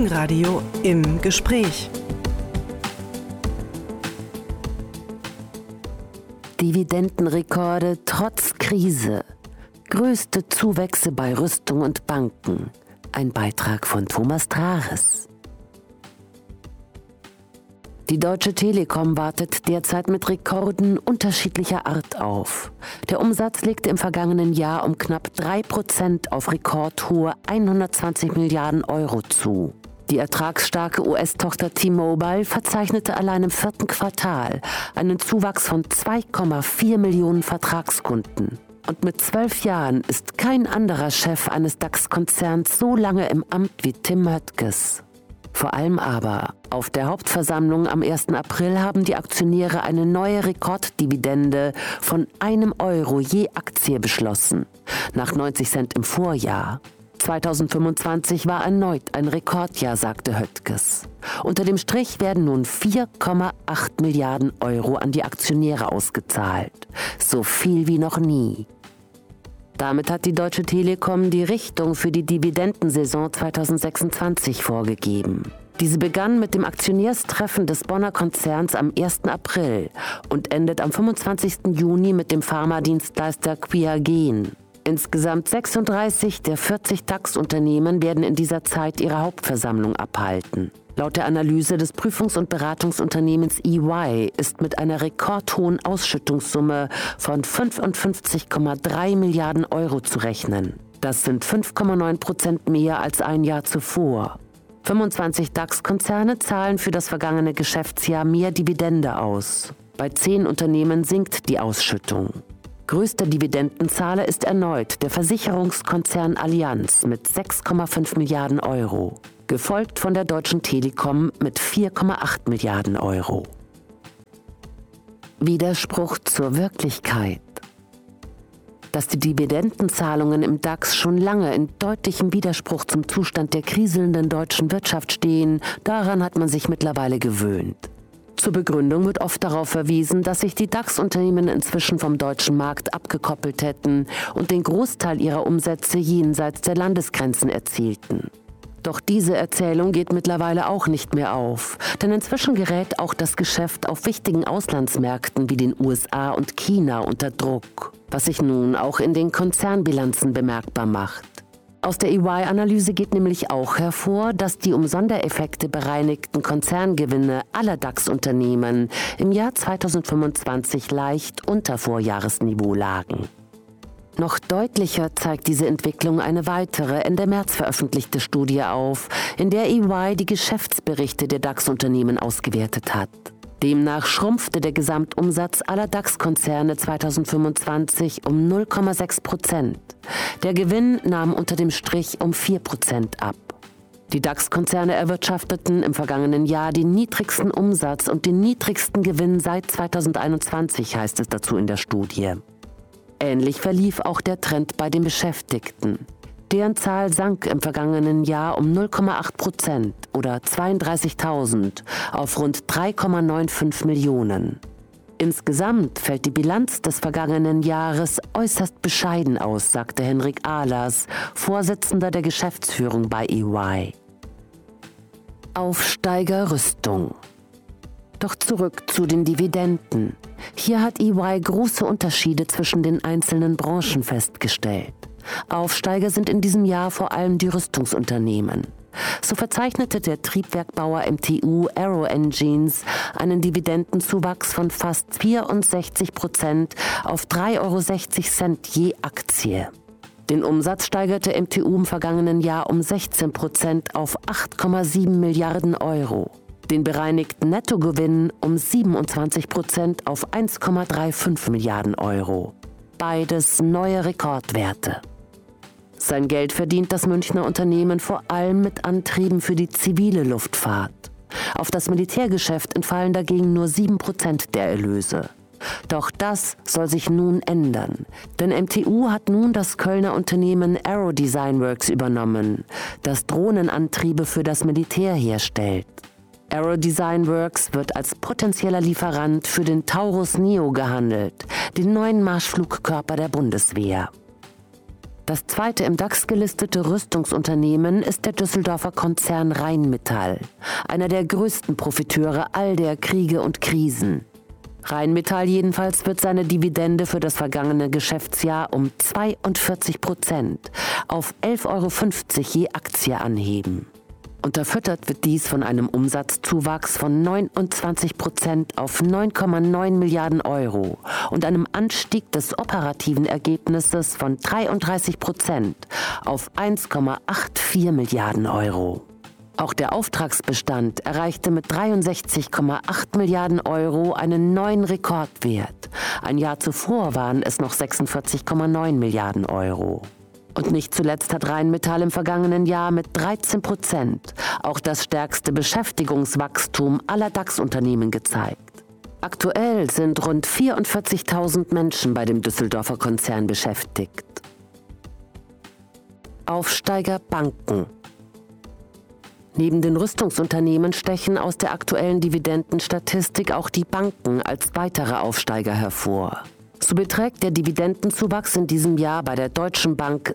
Inforadio im Gespräch. Dividendenrekorde trotz Krise. Größte Zuwächse bei Rüstung und Banken. Ein Beitrag von Thomas Trares. Die Deutsche Telekom wartet derzeit mit Rekorden unterschiedlicher Art auf. Der Umsatz legte im vergangenen Jahr um knapp 3% auf rekordhohe 120 Milliarden Euro zu. Die ertragsstarke US-Tochter T-Mobile verzeichnete allein im 4. Quartal einen Zuwachs von 2,4 Millionen Vertragskunden. Und mit 12 Jahren ist kein anderer Chef eines DAX-Konzerns so lange im Amt wie Tim Höttges. Vor allem aber, auf der Hauptversammlung am 1. April haben die Aktionäre eine neue Rekorddividende von 1 Euro je Aktie beschlossen, nach 90 Cent im Vorjahr. 2025 war erneut ein Rekordjahr, sagte Höttges. Unter dem Strich werden nun 4,8 Milliarden Euro an die Aktionäre ausgezahlt. So viel wie noch nie. Damit hat die Deutsche Telekom die Richtung für die Dividendensaison 2026 vorgegeben. Diese begann mit dem Aktionärstreffen des Bonner Konzerns am 1. April und endet am 25. Juni mit dem Pharmadienstleister Qiagen. Insgesamt 36 der 40 DAX-Unternehmen werden in dieser Zeit ihre Hauptversammlung abhalten. Laut der Analyse des Prüfungs- und Beratungsunternehmens EY ist mit einer rekordhohen Ausschüttungssumme von 55,3 Milliarden Euro zu rechnen. Das sind 5,9% mehr als ein Jahr zuvor. 25 DAX-Konzerne zahlen für das vergangene Geschäftsjahr mehr Dividende aus. Bei 10 Unternehmen sinkt die Ausschüttung. Größter Dividendenzahler ist erneut der Versicherungskonzern Allianz mit 6,5 Milliarden Euro, gefolgt von der Deutschen Telekom mit 4,8 Milliarden Euro. Widerspruch zur Wirklichkeit. Dass die Dividendenzahlungen im DAX schon lange in deutlichem Widerspruch zum Zustand der kriselnden deutschen Wirtschaft stehen, daran hat man sich mittlerweile gewöhnt. Zur Begründung wird oft darauf verwiesen, dass sich die DAX-Unternehmen inzwischen vom deutschen Markt abgekoppelt hätten und den Großteil ihrer Umsätze jenseits der Landesgrenzen erzielten. Doch diese Erzählung geht mittlerweile auch nicht mehr auf, denn inzwischen gerät auch das Geschäft auf wichtigen Auslandsmärkten wie den USA und China unter Druck, was sich nun auch in den Konzernbilanzen bemerkbar macht. Aus der EY-Analyse geht nämlich auch hervor, dass die um Sondereffekte bereinigten Konzerngewinne aller DAX-Unternehmen im Jahr 2025 leicht unter Vorjahresniveau lagen. Noch deutlicher zeigt diese Entwicklung eine weitere Ende März veröffentlichte Studie auf, in der EY die Geschäftsberichte der DAX-Unternehmen ausgewertet hat. Demnach schrumpfte der Gesamtumsatz aller DAX-Konzerne 2025 um 0,6%. Der Gewinn nahm unter dem Strich um 4% ab. Die DAX-Konzerne erwirtschafteten im vergangenen Jahr den niedrigsten Umsatz und den niedrigsten Gewinn seit 2021, heißt es dazu in der Studie. Ähnlich verlief auch der Trend bei den Beschäftigten. Deren Zahl sank im vergangenen Jahr um 0,8% oder 32.000 auf rund 3,95 Millionen. Insgesamt fällt die Bilanz des vergangenen Jahres äußerst bescheiden aus, sagte Henrik Ahlers, Vorsitzender der Geschäftsführung bei EY. Aufsteiger Rüstung. Doch zurück zu den Dividenden. Hier hat EY große Unterschiede zwischen den einzelnen Branchen festgestellt. Aufsteiger sind in diesem Jahr vor allem die Rüstungsunternehmen. So verzeichnete der Triebwerkbauer MTU Aero Engines einen Dividendenzuwachs von fast 64% auf 3,60 Euro je Aktie. Den Umsatz steigerte MTU im vergangenen Jahr um 16% auf 8,7 Milliarden Euro. Den bereinigten Nettogewinn um 27% auf 1,35 Milliarden Euro. Beides neue Rekordwerte. Sein Geld verdient das Münchner Unternehmen vor allem mit Antrieben für die zivile Luftfahrt. Auf das Militärgeschäft entfallen dagegen nur 7% der Erlöse. Doch das soll sich nun ändern, denn MTU hat nun das Kölner Unternehmen Aero Design Works übernommen, das Drohnenantriebe für das Militär herstellt. Aero Design Works wird als potenzieller Lieferant für den Taurus-Neo gehandelt, den neuen Marschflugkörper der Bundeswehr. Das zweite im DAX gelistete Rüstungsunternehmen ist der Düsseldorfer Konzern Rheinmetall, einer der größten Profiteure all der Kriege und Krisen. Rheinmetall jedenfalls wird seine Dividende für das vergangene Geschäftsjahr um 42% auf 11,50 € je Aktie anheben. Unterfüttert wird dies von einem Umsatzzuwachs von 29% auf 9,9 Milliarden € und einem Anstieg des operativen Ergebnisses von 33% auf 1,84 Milliarden €. Auch der Auftragsbestand erreichte mit 63,8 Milliarden € einen neuen Rekordwert. Ein Jahr zuvor waren es noch 46,9 Milliarden €. Und nicht zuletzt hat Rheinmetall im vergangenen Jahr mit 13% auch das stärkste Beschäftigungswachstum aller DAX-Unternehmen gezeigt. Aktuell sind rund 44.000 Menschen bei dem Düsseldorfer Konzern beschäftigt. Aufsteiger Banken. Neben den Rüstungsunternehmen stechen aus der aktuellen Dividendenstatistik auch die Banken als weitere Aufsteiger hervor. So beträgt der Dividendenzuwachs in diesem Jahr bei der Deutschen Bank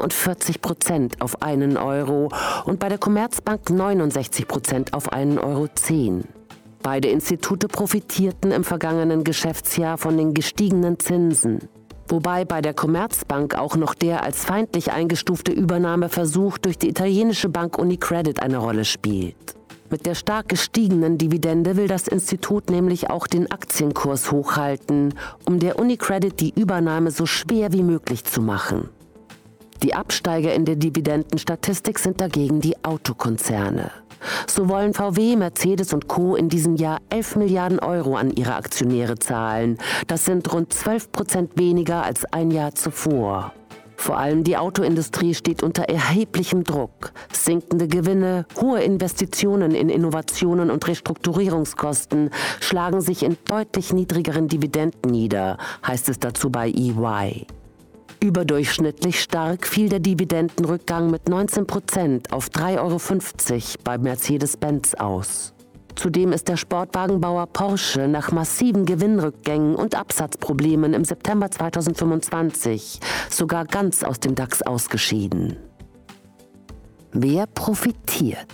47% auf 1 € und bei der Commerzbank 69% auf 1,10 €. Beide Institute profitierten im vergangenen Geschäftsjahr von den gestiegenen Zinsen, wobei bei der Commerzbank auch noch der als feindlich eingestufte Übernahmeversuch durch die italienische Bank UniCredit eine Rolle spielt. Mit der stark gestiegenen Dividende will das Institut nämlich auch den Aktienkurs hochhalten, um der UniCredit die Übernahme so schwer wie möglich zu machen. Die Absteiger in der Dividendenstatistik sind dagegen die Autokonzerne. So wollen VW, Mercedes und Co. in diesem Jahr 11 Milliarden € an ihre Aktionäre zahlen. Das sind rund 12% weniger als ein Jahr zuvor. Vor allem die Autoindustrie steht unter erheblichem Druck. Sinkende Gewinne, hohe Investitionen in Innovationen und Restrukturierungskosten schlagen sich in deutlich niedrigeren Dividenden nieder, heißt es dazu bei EY. Überdurchschnittlich stark fiel der Dividendenrückgang mit 19% auf 3,50 € bei Mercedes-Benz aus. Zudem ist der Sportwagenbauer Porsche nach massiven Gewinnrückgängen und Absatzproblemen im September 2025 sogar ganz aus dem DAX ausgeschieden. Wer profitiert?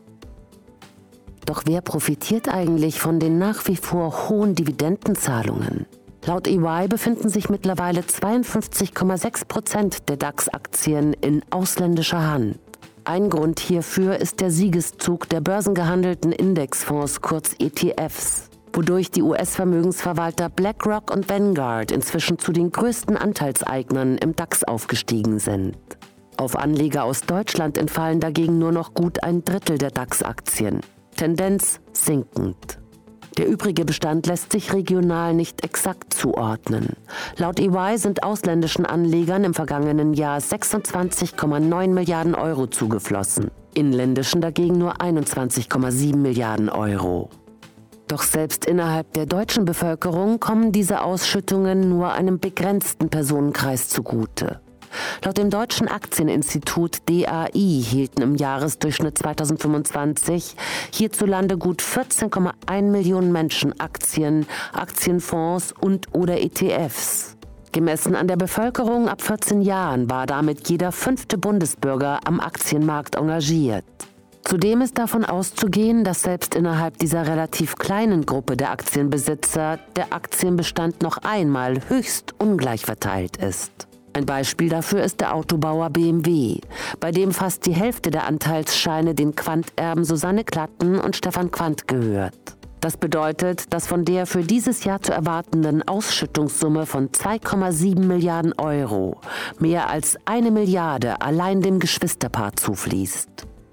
Doch wer profitiert eigentlich von den nach wie vor hohen Dividendenzahlungen? Laut EY befinden sich mittlerweile 52,6% der DAX-Aktien in ausländischer Hand. Ein Grund hierfür ist der Siegeszug der börsengehandelten Indexfonds, kurz ETFs, wodurch die US-Vermögensverwalter BlackRock und Vanguard inzwischen zu den größten Anteilseignern im DAX aufgestiegen sind. Auf Anleger aus Deutschland entfallen dagegen nur noch gut ein Drittel der DAX-Aktien. Tendenz sinkend. Der übrige Bestand lässt sich regional nicht exakt zuordnen. Laut EY sind ausländischen Anlegern im vergangenen Jahr 26,9 Milliarden € zugeflossen, inländischen dagegen nur 21,7 Milliarden €. Doch selbst innerhalb der deutschen Bevölkerung kommen diese Ausschüttungen nur einem begrenzten Personenkreis zugute. Laut dem Deutschen Aktieninstitut DAI hielten im Jahresdurchschnitt 2025 hierzulande gut 14,1 Millionen Menschen Aktien, Aktienfonds und/oder ETFs. Gemessen an der Bevölkerung ab 14 Jahren war damit jeder 5. Bundesbürger am Aktienmarkt engagiert. Zudem ist davon auszugehen, dass selbst innerhalb dieser relativ kleinen Gruppe der Aktienbesitzer der Aktienbestand noch einmal höchst ungleich verteilt ist. Ein Beispiel dafür ist der Autobauer BMW, bei dem fast die Hälfte der Anteilsscheine den Quandt-Erben Susanne Klatten und Stefan Quandt gehört. Das bedeutet, dass von der für dieses Jahr zu erwartenden Ausschüttungssumme von 2,7 Milliarden € mehr als 1 Milliarde allein dem Geschwisterpaar zufließt.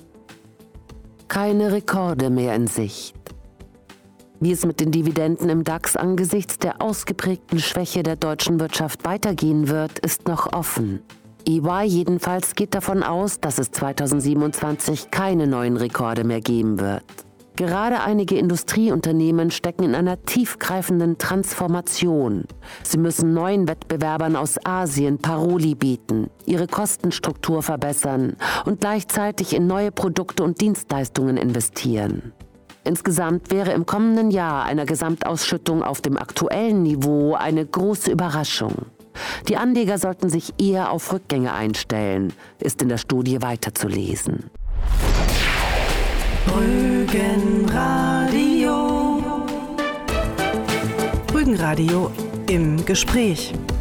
Keine Rekorde mehr in Sicht. Wie es mit den Dividenden im DAX angesichts der ausgeprägten Schwäche der deutschen Wirtschaft weitergehen wird, ist noch offen. EY jedenfalls geht davon aus, dass es 2027 keine neuen Rekorde mehr geben wird. Gerade einige Industrieunternehmen stecken in einer tiefgreifenden Transformation. Sie müssen neuen Wettbewerbern aus Asien Paroli bieten, ihre Kostenstruktur verbessern und gleichzeitig in neue Produkte und Dienstleistungen investieren. Insgesamt wäre im kommenden Jahr eine Gesamtausschüttung auf dem aktuellen Niveau eine große Überraschung. Die Anleger sollten sich eher auf Rückgänge einstellen, ist in der Studie weiterzulesen. Rügenradio. Rügenradio im Gespräch.